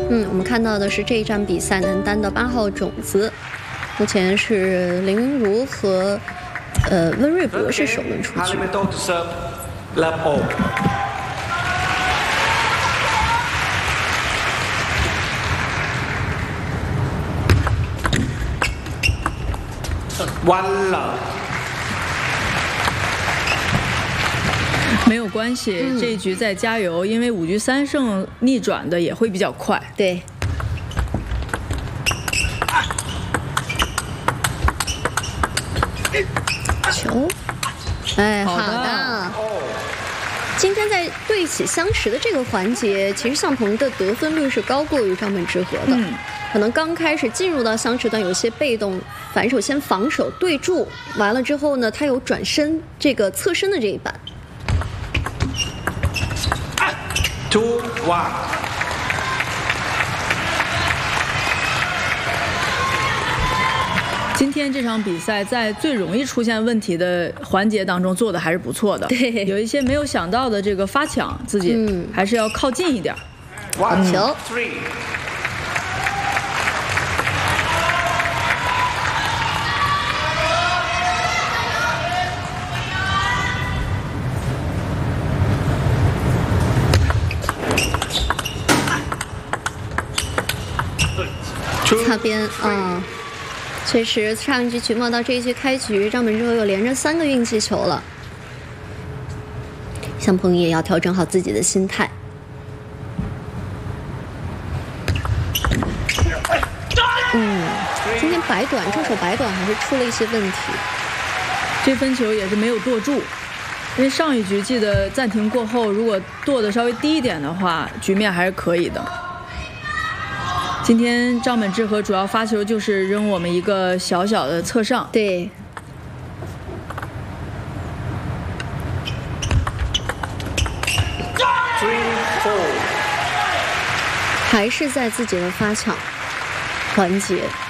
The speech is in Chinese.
我们看到的是这一场比赛男单的8号种子，目前是林昀儒和温瑞博是首轮出局。 没有关系，这一局再加油，因为5局3胜逆转的也会比较快。 对。球，哎，好的。今天在对起相持的这个环节，其实向鹏的得分率是高过于张本智和的。可能刚开始进入到相持段有些被动，反手先防守对住，完了之后呢，他有转身这个侧身的这一板。 2-1。 今天这场比赛在最容易出现问题的环节当中做的还是不错的， 对， 有一些没有想到的这个发抢，自己还是要靠近一点。 好球。擦边啊，确实上一局曲末到这一局开局，张本智和又连着3个运气球了。向鹏也要调整好自己的心态。今天摆短，正手摆短还是出了一些问题。 这分球也是没有剁住，因为上一局记得暂停过后，如果剁得稍微低一点的话，局面还是可以的。今天张本智和主要发球就是扔我们一个小小的侧上， 对，还是在自己的发抢环节。